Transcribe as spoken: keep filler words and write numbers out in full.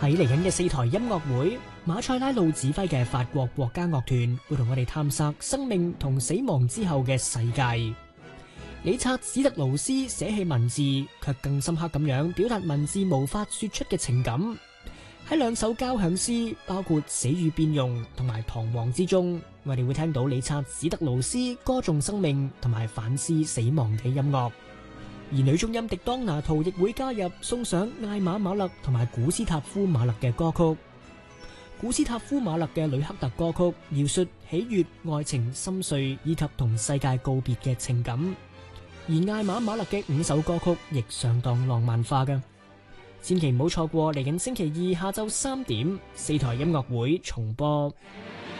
喺嚟緊嘅四台音樂會，馬塞拉魯指揮嘅法國國家樂團會同我哋探索生命同死亡之後嘅世界。理察史特勞斯寫起文字，卻更深刻咁樣表達文字無法說出嘅情感。喺兩首交響詩，包括《死與變容》同埋《彷徨》之中，我哋會聽到理察史特勞斯歌頌生命同埋反思死亡嘅音樂。而女中音迪當拿圖亦會加入，送上艾瑪馬勒同埋古斯塔夫馬勒嘅歌曲。古斯塔夫馬勒嘅呂克特歌曲描述喜悅、愛情、心碎以及同世界告別嘅情感，而艾瑪馬勒嘅五首歌曲亦相當浪漫化嘅。千祈唔好錯過嚟緊星期二下晝三點四台音樂會重播。